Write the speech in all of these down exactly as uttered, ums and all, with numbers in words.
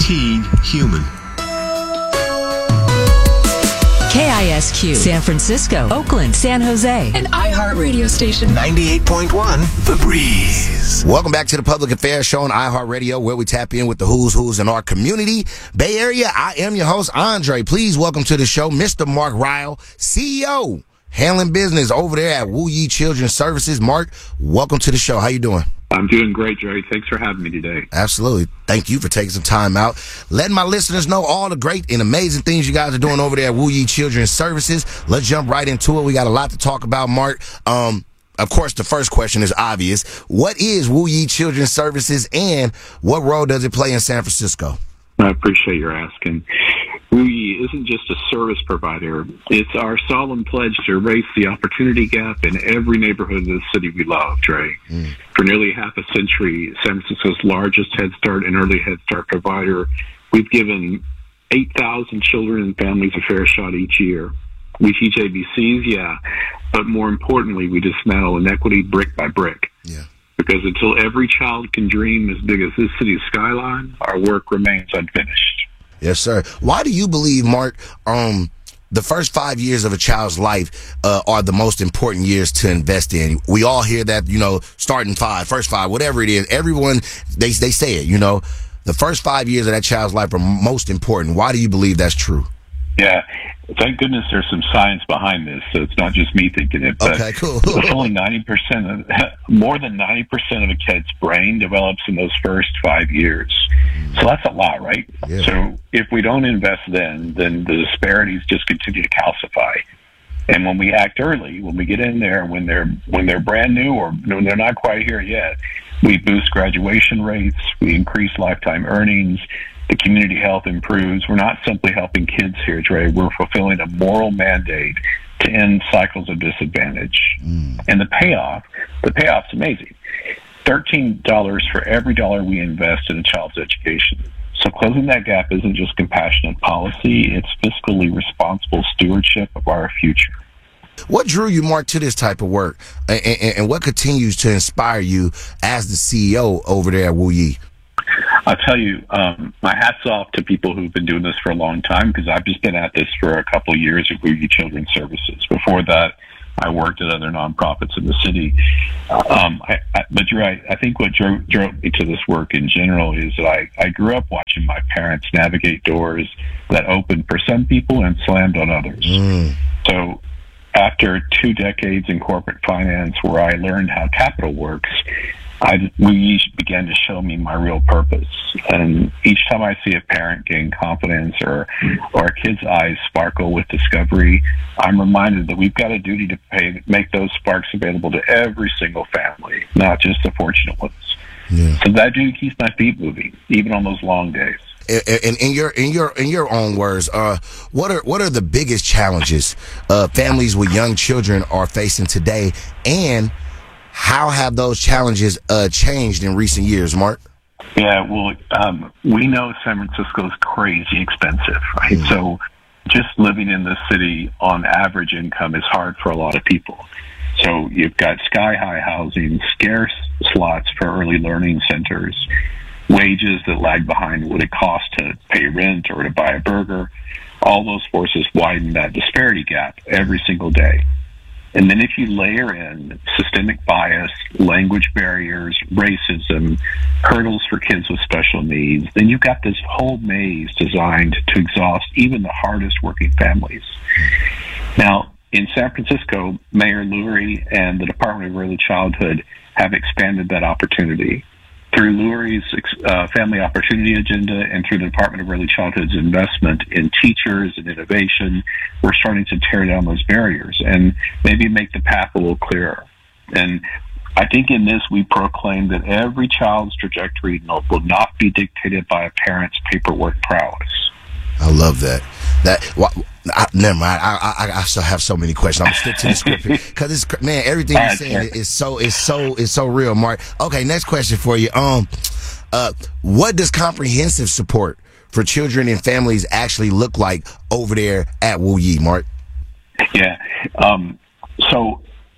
guaranteed human. K I S Q, San Francisco, Oakland, San Jose, an iHeart radio station. ninety-eight point one The Breeze. Welcome back to the Public Affairs Show on iHeartRadio, where we tap in with the who's who's in our community. Bay Area, I am your host, Andre. Please welcome to the show, Mister Mark Ryle, C E O, handling business over there at Wu Yi Children's Services. Mark, welcome to the show. How you doing? I'm doing great, Jerry. Thanks for having me today. Absolutely. Thank you for taking some time out, letting my listeners know all the great and amazing things you guys are doing over there at Wu Yi Children's Services. Let's jump right into it. We got a lot to talk about, Mark. Um, of course, the first question is obvious. What is Wu Yi Children's Services, and what role does it play in San Francisco? I appreciate your asking. Wu Yi isn't just a service provider. It's our solemn pledge to erase the opportunity gap in every neighborhood of the city we love, Trey. Mm. For nearly half a century, San Francisco's largest Head Start and early Head Start provider, we've given eight thousand children and families a fair shot each year. We teach A B Cs, yeah, but more importantly, we dismantle inequity brick by brick. Yeah. Because until every child can dream as big as this city's skyline, our work remains unfinished. Yes, sir. Why do you believe, Mark, um, the first five years of a child's life uh, are the most important years to invest in? We all hear that, you know, starting five, first five, whatever it is. Everyone, they they say it, you know. The first five years of that child's life are most important. Why do you believe that's true? Yeah. Thank goodness there's some science behind this, so it's not just me thinking it. But okay, cool. Only ninety percent of, more than ninety percent of a kid's brain develops in those first five years. So that's a lot, right? Yeah. So if we don't invest then, then the disparities just continue to calcify. And when we act early, when we get in there, when they're when they're brand new or when they're not quite here yet, we boost graduation rates, we increase lifetime earnings, the community health improves. We're not simply helping kids here, Trey. We're fulfilling a moral mandate to end cycles of disadvantage. Mm. And the payoff, the payoff's amazing. thirteen dollars for every dollar we invest in a child's education. So closing that gap isn't just compassionate policy, it's fiscally responsible stewardship of our future. What drew you, Mark, to this type of work, and, and, and what continues to inspire you as the C E O over there at Wu Yi? I'll tell you, um, my hat's off to people who've been doing this for a long time, because I've just been at this for a couple of years at Wu Yi Children's Services. Before that, I worked at other nonprofits in the city. Um, I, I, but you're right. I think what drove, drove me to this work in general is that I, I grew up watching my parents navigate doors that opened for some people and slammed on others. Mm. So after two decades in corporate finance where I learned how capital works, I, we began to show me my real purpose. And each time I see a parent gain confidence or, or a kid's eyes sparkle with discovery, I'm reminded that we've got a duty to pay, make those sparks available to every single family, not just the fortunate ones. Yeah. So that duty keeps my feet moving, even on those long days. In, in your in your in your own words, uh, what are what are the biggest challenges uh, families with young children are facing today, and how have those challenges uh, changed in recent years, Mark? Yeah, well, um, we know San Francisco is crazy expensive, right? Mm. So just living in the city on average income is hard for a lot of people. So you've got sky-high housing, scarce slots for early learning centers, wages that lag behind what it costs to pay rent or to buy a burger. All those forces widen that disparity gap every single day. And then if you layer in systemic bias, language barriers, racism, hurdles for kids with special needs, then you've got this whole maze designed to exhaust even the hardest working families. Now, in San Francisco, Mayor Lurie and the Department of Early Childhood have expanded that opportunity. Through Lurie's uh, Family Opportunity Agenda and through the Department of Early Childhood's investment in teachers and innovation, we're starting to tear down those barriers and maybe make the path a little clearer. And I think in this, we proclaim that every child's trajectory will not be dictated by a parent's paperwork prowess. I love that. That well, I, never mind. I, I I still have so many questions. I'm gonna stick to the script because it's man. Everything you're saying is so is so is so real, Mark. Okay, next question for you. Um, uh, what does comprehensive support for children and families actually look like over there at Wu Yi, Mark? Yeah. Um. So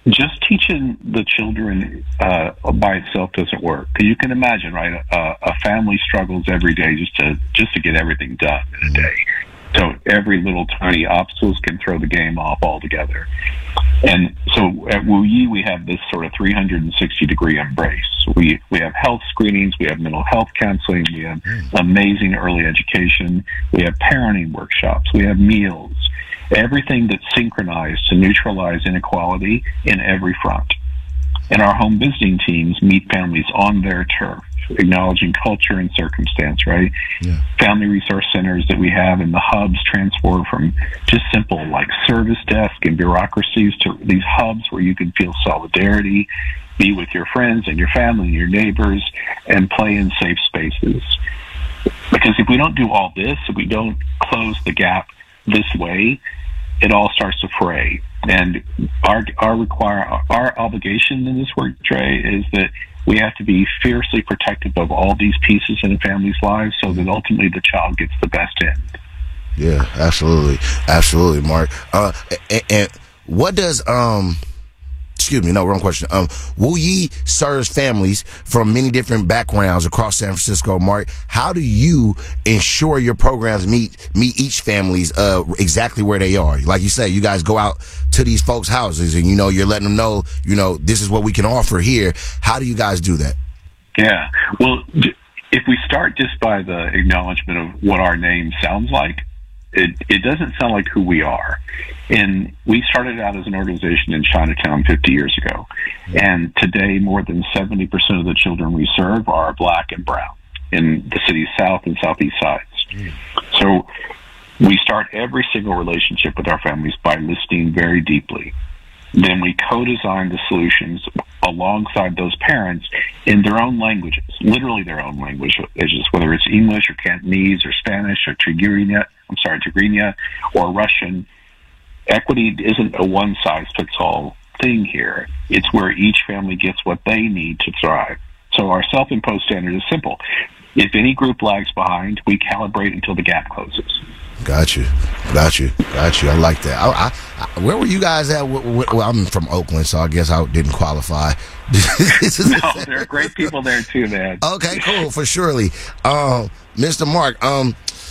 just teaching the children uh, by itself doesn't work. You can imagine, right? A, a family struggles every day just to just to get everything done in a day. So every little tiny obstacles can throw the game off altogether. And so at Wu Yi, we have this sort of three hundred sixty degree embrace. We we have health screenings, we have mental health counseling, we have amazing early education, we have parenting workshops, we have meals, everything that's synchronized to neutralize inequality in every front. And our home visiting teams meet families on their turf, acknowledging culture and circumstance, right? Yeah. Family resource centers that we have in the hubs transform from just simple like service desk and bureaucracies to these hubs where you can feel solidarity, be with your friends and your family and your neighbors, and play in safe spaces. Because if we don't do all this, if we don't close the gap this way, it all starts to fray. And our our require our obligation in this work, Trey, is that we have to be fiercely protective of all these pieces in a family's lives so that ultimately the child gets the best end. Yeah, absolutely. Absolutely, Mark. Uh, and, and what does, um, excuse me, no, wrong question. Um, Wu Yi serves families from many different backgrounds across San Francisco. Mark, how do you ensure your programs meet meet each family's uh, exactly where they are? Like you say, you guys go out to these folks' houses and, you know, you're letting them know, you know, this is what we can offer here. How do you guys do that? Yeah, well, if we start just by the acknowledgement of what our name sounds like, It, it doesn't sound like who we are. And we started out as an organization in Chinatown fifty years ago. And today, more than seventy percent of the children we serve are black and brown in the city's south and southeast sides. Mm. So we start every single relationship with our families by listening very deeply. Then we co-design the solutions alongside those parents in their own languages, literally their own languages, whether it's English or Cantonese or Spanish or Tigrinya, I'm sorry, Tigrinya or Russian. Equity isn't a one-size-fits-all thing here. It's where each family gets what they need to thrive. So our self-imposed standard is simple. If any group lags behind, we calibrate until the gap closes. Got you, got you, got you. I like that. I, I, I, where were you guys at? Well, I'm from Oakland, so I guess I didn't qualify. No, there are great people there too, man. Okay, cool, for surely. Um, Mister Mark, um,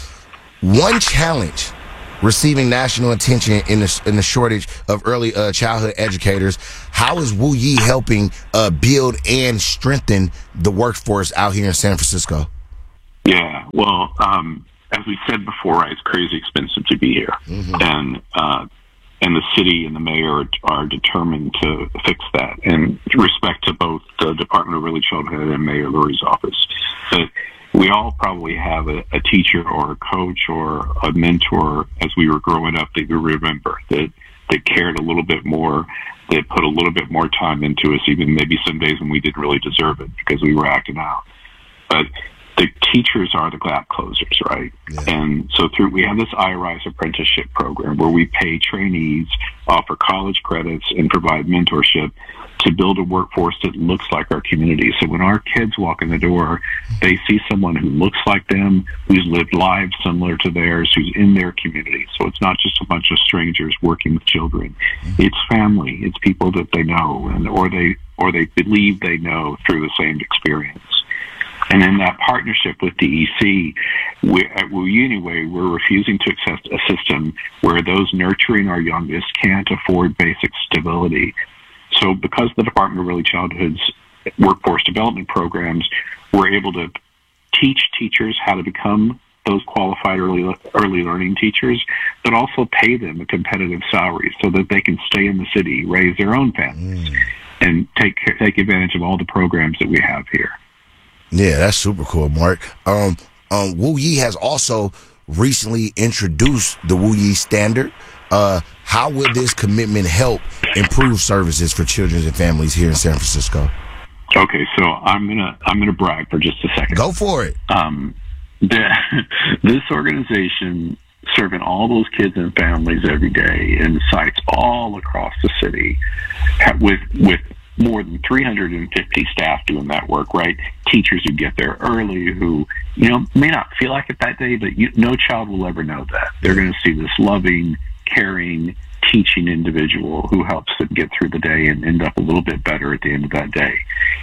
one challenge receiving national attention in the in the shortage of early uh, childhood educators. How is Wu Yi helping uh, build and strengthen the workforce out here in San Francisco? Yeah, well, um, as we said before, right, it's crazy expensive to be here, mm-hmm. and uh, and the city and the mayor are, are determined to fix that. And respect to both the Department of Early Childhood and Mayor Lurie's office, that we all probably have a, a teacher or a coach or a mentor as we were growing up that you remember that that cared a little bit more, that put a little bit more time into us, even maybe some days when we didn't really deserve it because we were acting out. But the teachers are the gap closers, right? Yeah. And so through, we have this I RISE apprenticeship program where we pay trainees, offer college credits, and provide mentorship to build a workforce that looks like our community. So when our kids walk in the door, they see someone who looks like them, who's lived lives similar to theirs, who's in their community. So it's not just a bunch of strangers working with children. Mm-hmm. It's family. It's people that they know, and or they or they believe they know through the same experience. And in that partnership with the E C, we, at Wu Yi anyway, we're refusing to accept a system where those nurturing our youngest can't afford basic stability. So because the Department of Early Childhood's workforce development programs, we're able to teach teachers how to become those qualified early early learning teachers, but also pay them a competitive salary so that they can stay in the city, raise their own families, mm. and take take advantage of all the programs that we have here. Yeah, that's super cool, Mark. Um, um, Wu Yi has also recently introduced the Wu Yi standard. Uh, how will this commitment help improve services for children and families here in San Francisco? Okay, so I'm gonna I'm gonna brag for just a second. Go for it. Um, the, this organization serving all those kids and families every day in sites all across the city, with with. more than three hundred fifty staff doing that work, right? Teachers who get there early, who, you know, may not feel like it that day, but you, no child will ever know that. They're going to see this loving, caring, teaching individual who helps them get through the day and end up a little bit better at the end of that day.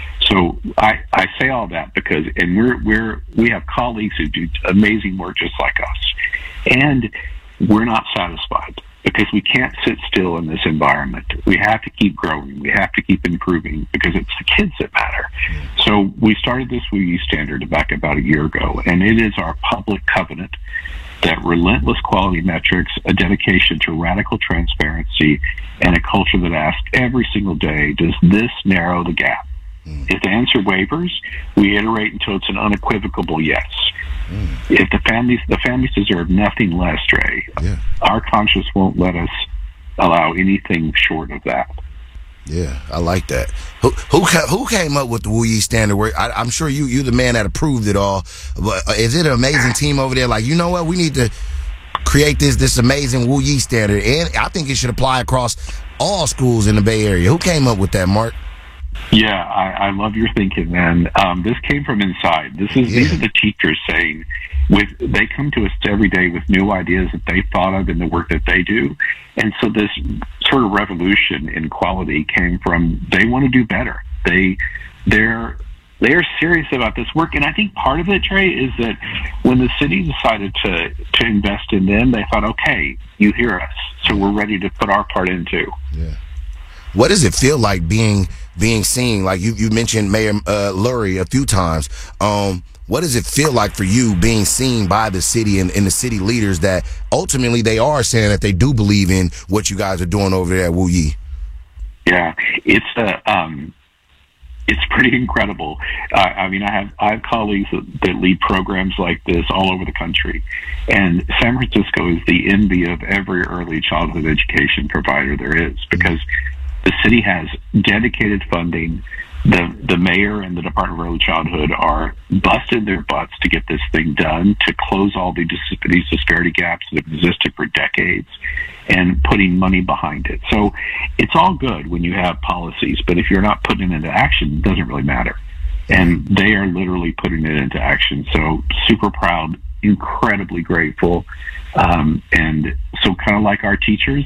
So I, I say all that because, and we're, we're, we have colleagues who do amazing work just like us. And we're not satisfied because we can't sit still in this environment. We have to keep growing. We have to keep improving because it's the kids that matter. So we started this W U standard back about a year ago, and it is our public covenant that relentless quality metrics, a dedication to radical transparency, and a culture that asks every single day, does this narrow the gap? Mm. If the answer wavers, we iterate until it's an unequivocal yes. Mm. If the families, the families deserve nothing less, Trey. Yeah. Our conscience won't let us allow anything short of that. Yeah, I like that. Who who who came up with the W U standard? Where I, I'm sure you you're the man that approved it all. But is it an amazing team over there? Like, you know what, we need to create this this amazing W U standard, and I think it should apply across all schools in the Bay Area. Who came up with that, Mark? Yeah, I, I love your thinking, man. Um, this came from inside. This is yeah. These are the teachers saying, with they come to us every day with new ideas that they thought of in the work that they do, and so this sort of revolution in quality came from they want to do better. They they're they're serious about this work, and I think part of it, Trey, is that when the city decided to to invest in them, they thought, okay, you hear us, so we're ready to put our part in too. Yeah. What does it feel like being being seen? Like you, you mentioned Mayor uh, Lurie a few times. Um, what does it feel like for you being seen by the city and, and the city leaders that ultimately they are saying that they do believe in what you guys are doing over there at W U? Yeah, it's uh, um, it's pretty incredible. Uh, I mean, I have I have colleagues that, that lead programs like this all over the country, and San Francisco is the envy of every early childhood education provider there is because the city has dedicated funding. The the mayor and the Department of Early Childhood are busted their butts to get this thing done, to close all the dis- these disparity gaps that have existed for decades, and putting money behind it. So it's all good when you have policies, but if you're not putting it into action, it doesn't really matter. And they are literally putting it into action. So super proud, incredibly grateful. Um, and so kind of like our teachers,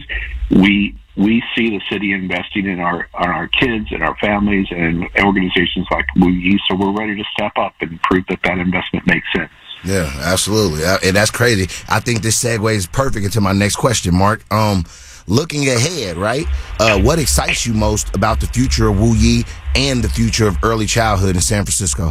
we we see the city investing in our on our kids and our families and organizations like W U, so we're ready to step up and prove that that investment makes sense. Yeah, absolutely. And that's crazy. I think this segues perfect into my next question, Mark. Um, looking ahead, right? Uh, what excites you most about the future of W U and the future of early childhood in San Francisco?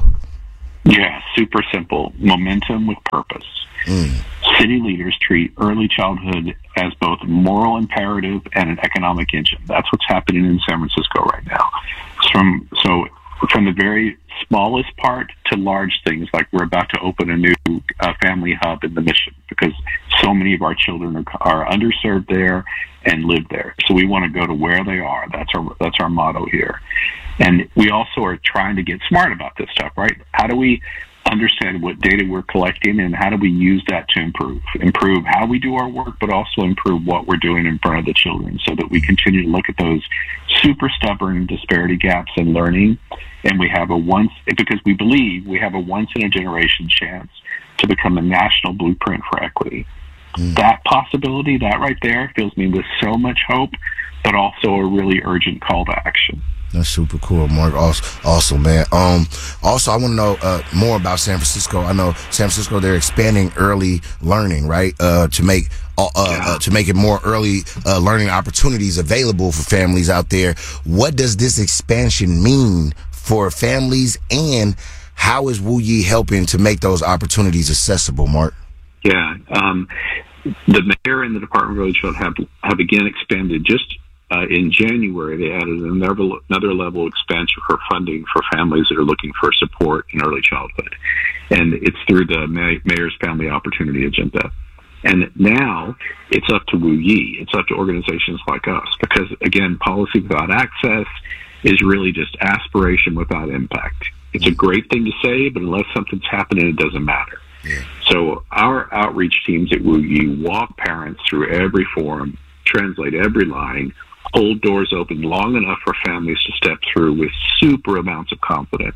Yeah, super simple. Momentum with purpose. Mm. City leaders treat early childhood as both a moral imperative and an economic engine. That's what's happening in San Francisco right now. From so from the very smallest part to large things, like we're about to open a new uh, family hub in the Mission because so many of our children are, are underserved there and live there. So we want to go to where they are. That's our that's our motto here. And we also are trying to get smart about this stuff, right? How do we understand what data we're collecting and how do we use that to improve improve how we do our work, but also improve what we're doing in front of the children so that we continue to look at those super stubborn disparity gaps in learning, and we have a once because we believe we have a once in a generation chance to become a national blueprint for equity. Mm. That possibility, that right there, fills me with so much hope, but also a really urgent call to action. That's super cool, Mark. Awesome, awesome, man. Um, also, I want to know uh, more about San Francisco. I know San Francisco, they're expanding early learning, right? Uh, to make uh, uh, to make it more early uh, learning opportunities available for families out there. What does this expansion mean for families, and how is W U helping to make those opportunities accessible, Mark? Yeah, um, the mayor and the Department of Early Childhood have have again expanded just. Uh, in January, they added another, another level expansion for funding for families that are looking for support in early childhood. And it's through the May- Mayor's Family Opportunity Agenda. And now it's up to W U. It's up to organizations like us because, again, policy without access is really just aspiration without impact. It's a great thing to say, but unless something's happening, it doesn't matter. Yeah. So our outreach teams at W U walk parents through every forum, translate every line, hold doors open long enough for families to step through with super amounts of confidence.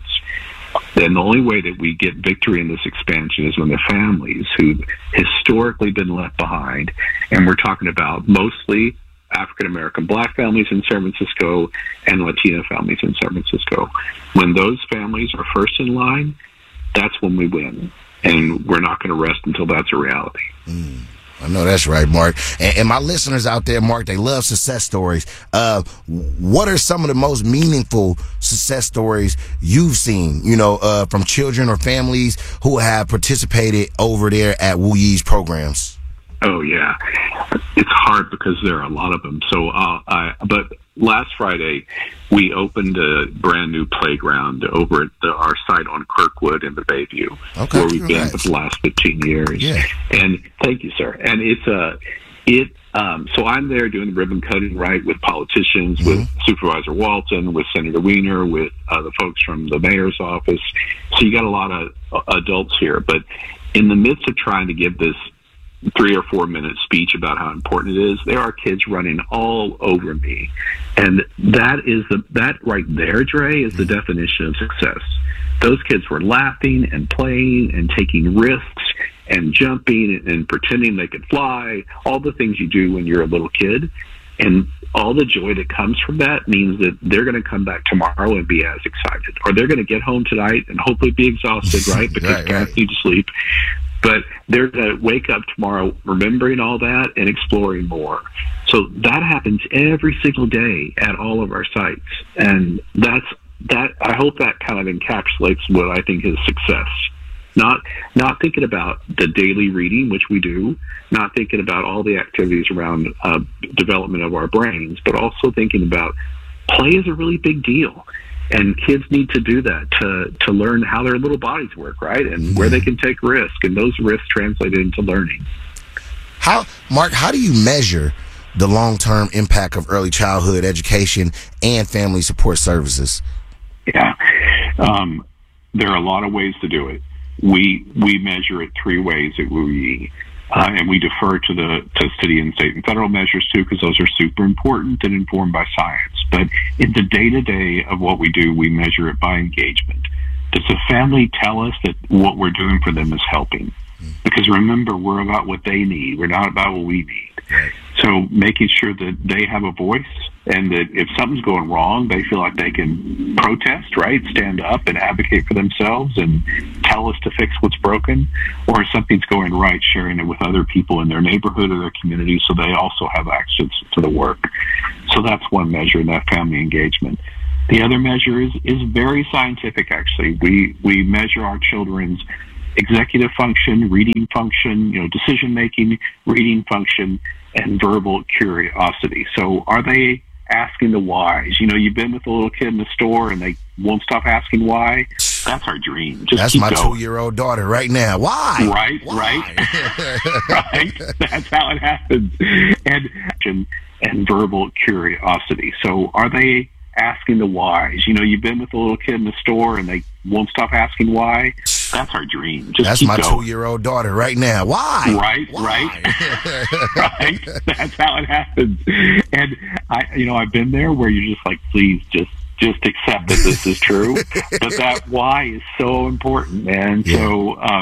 And the only way that we get victory in this expansion is when the families who've historically been left behind, and we're talking about mostly African American Black families in San Francisco and Latino families in San Francisco. When those families are first in line, that's when we win. And we're not going to rest until that's a reality. Mm. I know that's right, Mark. And, and my listeners out there, Mark, they love success stories. Uh, what are some of the most meaningful success stories you've seen, you know, uh, from children or families who have participated over there at Wu Yi's programs? Oh, yeah. It's hard because there are a lot of them. So, uh, I, but last Friday, we opened a brand new playground over at the, our site on Kirkwood in the Bayview, okay, where we've been nice. for the last fifteen years. Yeah. And thank you, sir. And it's a, it, um, so I'm there doing the ribbon cutting, right, with politicians, mm-hmm. with Supervisor Walton, with Senator Weiner, with uh, the folks from the mayor's office. So you got a lot of uh, adults here. But in the midst of trying to give this three or four minute speech about how important it is, there are kids running all over me. And that is the, that right there, Dre, is the definition of success. Those kids were laughing and playing and taking risks and jumping and pretending they could fly, all the things you do when you're a little kid. And all the joy that comes from that means that they're going to come back tomorrow and be as excited. Or they're going to get home tonight and hopefully be exhausted, right? Because right, parents right. need to sleep. But they're going to wake up tomorrow remembering all that and exploring more. So that happens every single day at all of our sites. And that's that. I hope that kind of encapsulates what I think is success. Not not thinking about the daily reading, which we do, not thinking about all the activities around uh, development of our brains, but also thinking about play is a really big deal. And kids need to do that to, to learn how their little bodies work, right? And mm-hmm. where they can take risk, and those risks translate into learning. How, Mark, how do you measure the long-term impact of early childhood education and family support services? Yeah. Um, there are a lot of ways to do it. We we measure it three ways at Wu Yi. Uh, and we defer to the to city and state and federal measures too, because those are super important and informed by science. But in the day-to-day of what we do, we measure it by engagement. Does the family tell us that what we're doing for them is helping? Because remember, we're about what they need. We're not about what we need. Right. So making sure that they have a voice, and that if something's going wrong, they feel like they can protest, right? Stand up and advocate for themselves and tell us to fix what's broken. Or if something's going right, sharing it with other people in their neighborhood or their community so they also have access to the work. So that's one measure, that family engagement. The other measure is, is very scientific, actually. We, we measure our children's executive function, reading function, you know, decision-making, reading function, and verbal curiosity. So are they asking the whys? You know, you've been with a little kid in the store and they won't stop asking why. That's our dream. Just That's keep my going. two-year-old daughter right now. Why? Right, Why? right, right. That's how it happens. And, and and verbal curiosity. So are they asking the whys? You know, you've been with a little kid in the store and they won't stop asking why. That's our dream. Just That's keep my going. two-year-old daughter right now. Why? Right, Why? right, right. That's how it happens. And I, you know, I've been there where you're just like, please, just, just accept that this is true. But that why is so important, man. Yeah. So. Um,